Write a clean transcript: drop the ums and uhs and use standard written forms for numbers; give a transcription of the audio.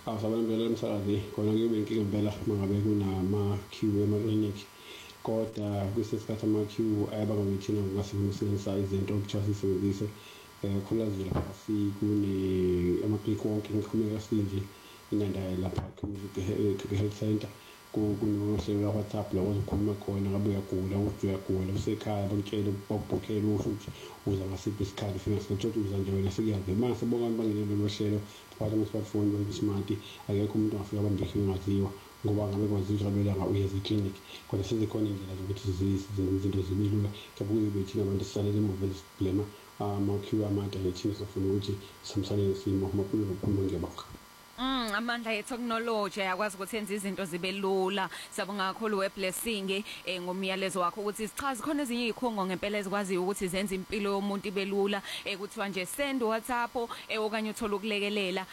awusabambela emsakazi khona kube inkinga impela mangabe kunama-queue ema-clinic kodwa kwesesikhathi ama-queue ayabanga ngithina ngokungasebenzisa izinto okuthiwa sisebenzise khulazwe lapha ama-clinic wonke ngikhulumeka sinje inanda lapha Capitec Health Center kunohlelo lwa-WhatsApp la ozokhuluma khona ngabe uyagula usekhaya bakutshele bakubhokhele usho ukuthi uza ngasiphi isikhathi fika sikuthola uza nje wena sekuyazi manje sebonga bangene lelo hlelo phakathi ama-smartphone we-smart akekho umuntu angafika abambekhe engaziwa ngoba ngabe kwaziwa ukuthi abelanga uyeza eklinikhi kodwa sezikhona iy'ndlela zokuthi izinto zibe lula kabuye bethina abantu sisalele emuva sibhlema ama-queue amade ngethina sifuna ukuthi sihambisane nesimo amakhulu nokukhuluma ngiyabonga. Amandla ye-technology ayakwazi ukuthi yenze izinto zibe lula. Siyabonga kakhulu we-Blessing ngomyalezo wakho ukuthi sichaze khona ezinye izikhungo ngempela ezikwaziyo ukuthi zenze impilo yomuntu ibe lula kuthiwa nje send WhatsApp okanye uthola ukulekelela